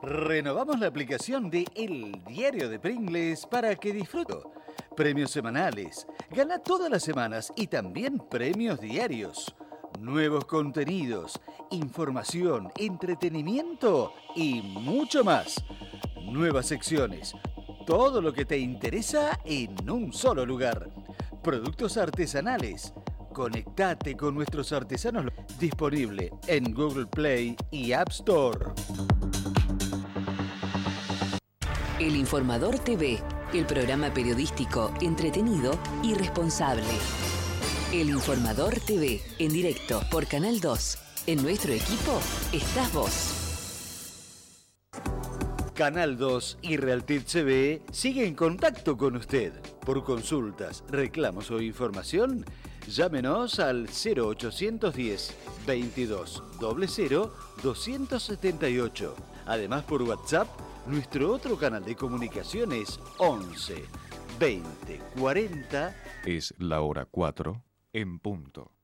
Renovamos la aplicación de El Diario de Pringles para que disfrute. Premios semanales, gana todas las semanas y también premios diarios. Nuevos contenidos, información, entretenimiento y mucho más. Nuevas secciones, todo lo que te interesa en un solo lugar. Productos artesanales. Conectate con nuestros artesanos. Disponible en Google Play y App Store. El Informador TV, el programa periodístico entretenido y responsable. El Informador TV, en directo por Canal 2. En nuestro equipo estás vos. Canal 2 y Realtit TV siguen en contacto con usted. Por consultas, reclamos o información, llámenos al 0810 22 00 278. Además, por WhatsApp, nuestro otro canal de comunicación es 11 20 40. Es la hora 4 en punto.